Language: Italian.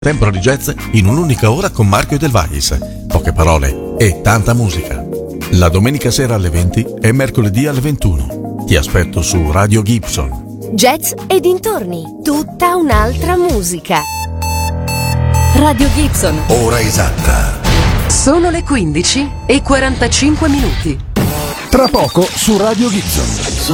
Tempo di jazz in un'unica ora con Marco Edelweiss. Poche parole e tanta musica. La domenica sera alle 20 e mercoledì alle 21. Ti aspetto su Radio Gibson. Jazz e dintorni. Tutta un'altra musica. Radio Gibson. Ora esatta. Sono le 15:45. Tra poco su Radio Gibson.